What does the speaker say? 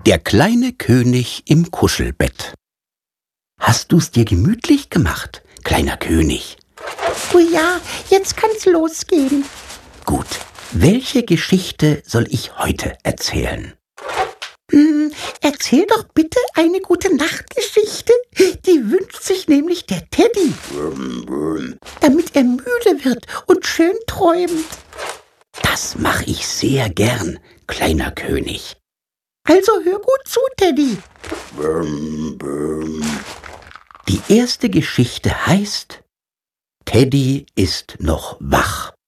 Der kleine König im Kuschelbett. Hast du's dir gemütlich gemacht, kleiner König? Oh ja, jetzt kann's losgehen. Gut, welche Geschichte soll ich heute erzählen? Erzähl doch bitte eine Gute-Nacht-Geschichte. Die wünscht sich nämlich der Teddy, damit er müde wird und schön träumt. Das mache ich sehr gern, kleiner König. Also hör gut zu, Teddy. Die erste Geschichte heißt: Teddy ist noch wach.